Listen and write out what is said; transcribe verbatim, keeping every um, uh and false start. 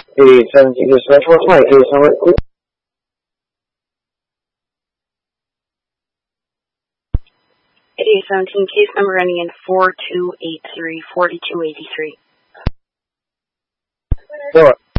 eighty-eight seventeen, dispatch, what's my case number? eighty-eight seventeen, case number ending in four two eight three, forty-two eighty-three. Four.